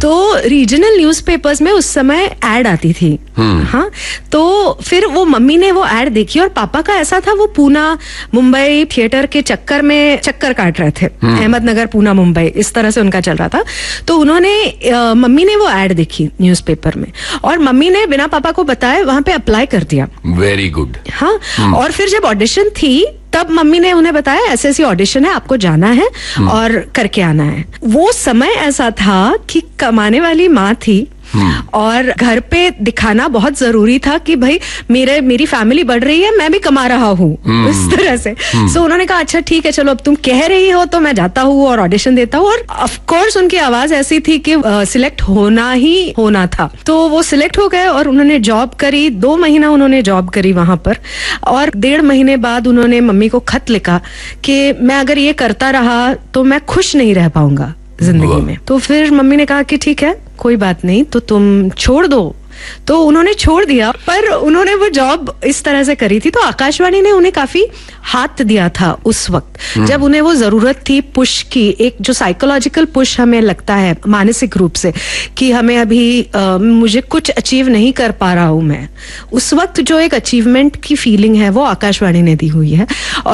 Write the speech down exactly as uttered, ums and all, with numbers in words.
तो regional newspapers में उस समय एड आती थी। हाँ, तो फिर वो मम्मी ने वो एड देखी और पापा का ऐसा था, वो पूना मुंबई थिएटर के चक्कर में चक्कर काट रहे थे, अहमदनगर पूना मुंबई इस तरह से उनका चल रहा था। तो उन्होंने आ, मम्मी ने वो एड देखी न्यूज़पेपर में और मम्मी ने बिना पापा को बताए वहां पे अप्लाई कर दिया। Very good. हाँ, और फिर जब ऑडिशन थी तब मम्मी ने उन्हें बताया ऐसे ऐसी ऑडिशन है, आपको जाना है और करके आना है। वो समय ऐसा था कि कमाने वाली माँ थी और घर पे दिखाना बहुत जरूरी था कि भाई मेरे मेरी फैमिली बढ़ रही है, मैं भी कमा रहा हूँ, इस तरह से। सो so, उन्होंने कहा अच्छा ठीक है, चलो अब तुम कह रही हो तो मैं जाता हूँ और ऑडिशन देता हूँ। और ऑफ कोर्स उनकी आवाज ऐसी थी कि सिलेक्ट होना ही होना था। तो वो सिलेक्ट हो गए और उन्होंने जॉब करी, दो महीना उन्होंने जॉब करी वहां पर। और डेढ़ महीने बाद उन्होंने मम्मी को खत लिखा कि मैं अगर ये करता रहा तो मैं खुश नहीं रह पाऊंगा जिंदगी में। तो फिर मम्मी ने कहा कि ठीक है कोई बात नहीं, तो तुम छोड़ दो। तो उन्होंने छोड़ दिया, पर उन्होंने वो जॉब इस तरह से करी थी। तो आकाशवाणी ने उन्हें काफी हाथ दिया था उस वक्त जब उन्हें वो जरूरत थी पुश की, एक जो साइकोलॉजिकल पुश हमें लगता है मानसिक रूप से कि हमें अभी आ, मुझे कुछ अचीव नहीं कर पा रहा हूं मैं, उस वक्त जो एक अचीवमेंट की फीलिंग है वो आकाशवाणी ने दी हुई है। और